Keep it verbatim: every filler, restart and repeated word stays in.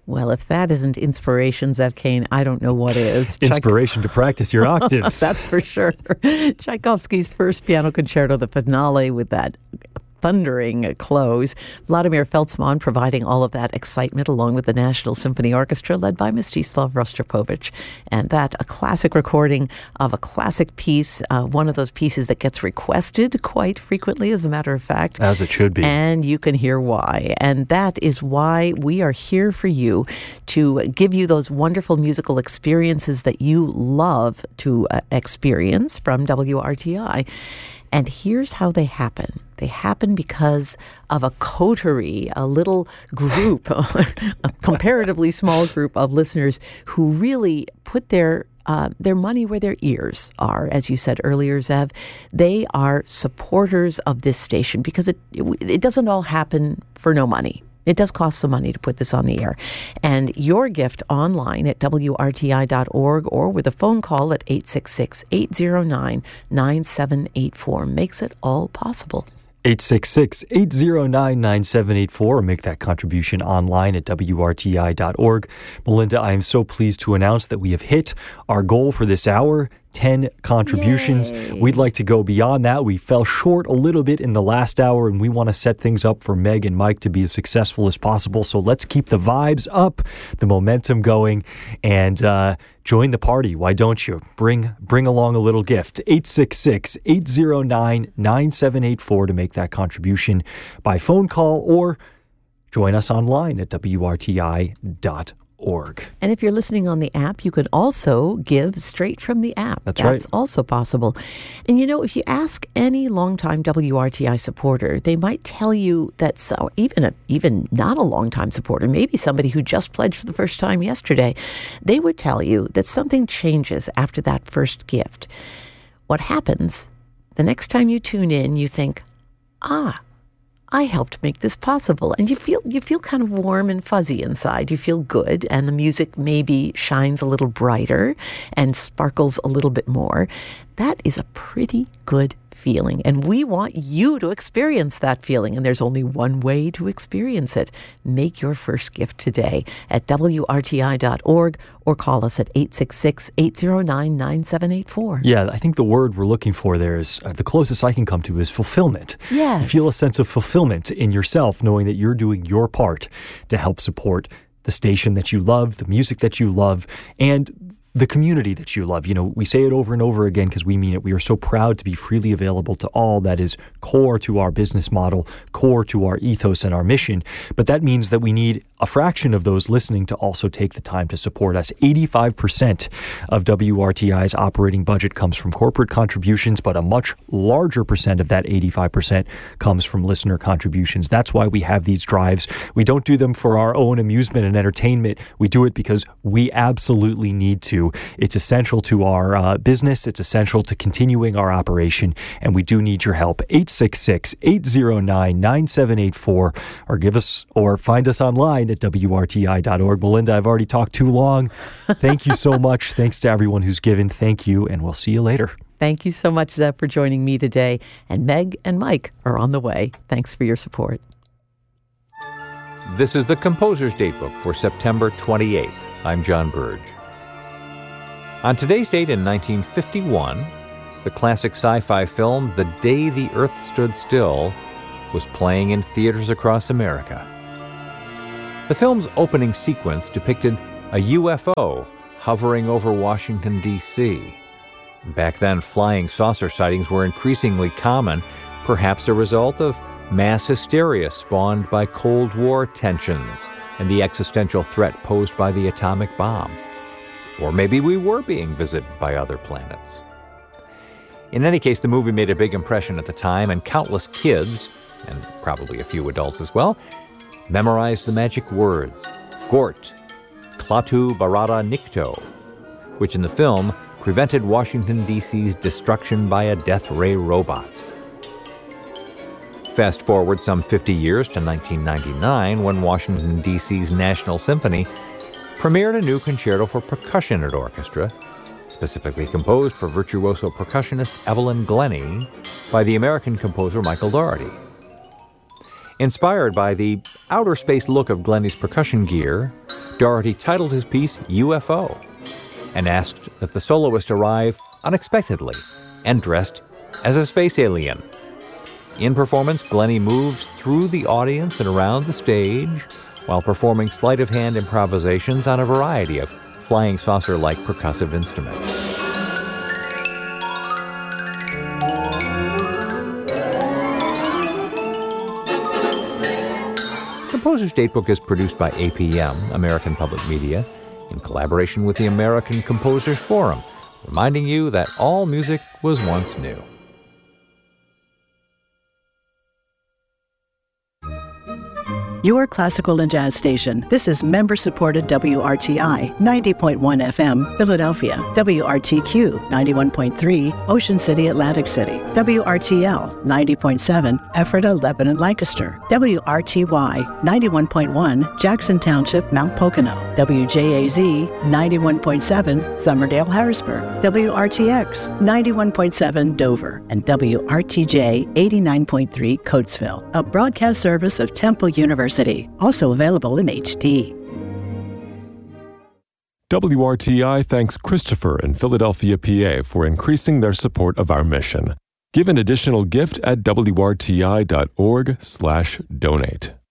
Well, if that isn't inspiration, Zev Kane, I don't know what is. Inspiration to practice your octaves. That's for sure. Tchaikovsky's first piano concerto, the finale with that thundering close. Vladimir Feltzman providing all of that excitement along with the National Symphony Orchestra led by Mstislav Rostropovich. And that, a classic recording of a classic piece, uh, one of those pieces that gets requested quite frequently, as a matter of fact. As it should be. And you can hear why. And that is why we are here for you, to give you those wonderful musical experiences that you love to uh, experience from W R T I. And here's how they happen. They happen because of a coterie, a little group, a comparatively small group of listeners who really put their uh, their money where their ears are. As you said earlier, Zev, they are supporters of this station because it it, it doesn't all happen for no money. It does cost some money to put this on the air. And your gift online at W R T I dot org or with a phone call at eight six six, eight zero nine, nine seven eight four makes it all possible. eight six six, eight zero nine, nine seven eight four or make that contribution online at W R T I dot org. Melinda, I am so pleased to announce that we have hit our goal for this hour. ten contributions. Yay. We'd like to go beyond that. We fell short a little bit in the last hour, and we want to set things up for Meg and Mike to be as successful as possible. So let's keep the vibes up, the momentum going, and uh, join the party. Why don't you? Bring bring along a little gift. eight six six, eight zero nine, nine seven eight four to make that contribution by phone call or join us online at W R T I dot org. And if you're listening on the app, you can also give straight from the app. That's, That's right. That's also possible. And you know, if you ask any longtime W R T I supporter, they might tell you that, so even a, even not a longtime supporter, maybe somebody who just pledged for the first time yesterday, they would tell you that something changes after that first gift. What happens, the next time you tune in, you think, ah, I helped make this possible. And you feel you feel kind of warm and fuzzy inside. You feel good, and the music maybe shines a little brighter and sparkles a little bit more. That is a pretty good feeling, and we want you to experience that feeling, and there's only one way to experience it. Make your first gift today at W R T I dot org or call us at eight six six, eight zero nine, nine seven eight four. Yeah, I think the word we're looking for there is, uh, the closest I can come to is fulfillment. Yes. You feel a sense of fulfillment in yourself, knowing that you're doing your part to help support the station that you love, the music that you love, and the community that you love. You know, we say it over and over again because we mean it. We are so proud to be freely available to all. That is core to our business model, core to our ethos and our mission. But that means that we need a fraction of those listening to also take the time to support us. eighty-five percent of W R T I's operating budget comes from corporate contributions, but a much larger percent of that eighty-five percent comes from listener contributions. That's why we have these drives. We don't do them for our own amusement and entertainment. We do it because we absolutely need to. It's essential to our uh, business. It's essential to continuing our operation, and we do need your help. eight six six, eight zero nine, nine seven eight four or give us or find us online at W R T I dot org. Melinda, I've already talked too long. Thank you so much. Thanks to everyone who's given. Thank you, and we'll see you later. Thank you so much, Zev, for joining me today. And Meg and Mike are on the way. Thanks for your support. This is the Composer's Datebook for September twenty-eighth. I'm John Burge. On today's date in nineteen fifty-one, the classic sci-fi film The Day the Earth Stood Still was playing in theaters across America. The film's opening sequence depicted a U F O hovering over Washington, D C Back then, flying saucer sightings were increasingly common, perhaps a result of mass hysteria spawned by Cold War tensions and the existential threat posed by the atomic bomb. Or maybe we were being visited by other planets. In any case, the movie made a big impression at the time, and countless kids, and probably a few adults as well, memorized the magic words, Gort, Klaatu Barada Nikto, which in the film prevented Washington, D C's destruction by a death ray robot. Fast forward some fifty years to nineteen ninety-nine, when Washington, D C's National Symphony premiered a new concerto for percussion and orchestra, specifically composed for virtuoso percussionist Evelyn Glennie by the American composer Michael Daugherty. Inspired by the outer space look of Glennie's percussion gear, Doherty titled his piece U F O and asked that the soloist arrive unexpectedly and dressed as a space alien. In performance, Glennie moves through the audience and around the stage while performing sleight-of-hand improvisations on a variety of flying saucer-like percussive instruments. Composer's Datebook is produced by A P M, American Public Media, in collaboration with the American Composers Forum, reminding you that all music was once new. Your classical and jazz station. This is member-supported W R T I, ninety point one F M, Philadelphia. W R T Q, ninety-one point three, Ocean City, Atlantic City. W R T L, ninety point seven, Ephrata, Lebanon, Lancaster. W R T Y, ninety-one point one, Jackson Township, Mount Pocono. W J A Z, ninety-one point seven, Somerdale, Harrisburg. W R T X, ninety-one point seven, Dover. And W R T J, eighty-nine point three, Coatesville. A broadcast service of Temple University. Also available in H D. W R T I thanks Christopher in Philadelphia, P A for increasing their support of our mission. Give an additional gift at W R T I dot org slash donate.